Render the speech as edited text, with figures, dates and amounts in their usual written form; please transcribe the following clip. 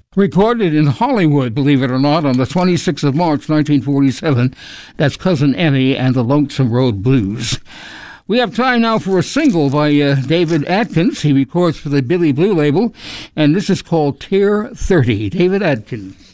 Recorded in Hollywood, believe it or not, on the 26th of March, 1947. That's Cousin Emmy and the Lonesome Road Blues. We have time now for a single by David Adkins. He records for the Billy Blue label, and this is called Tier 30. David Adkins.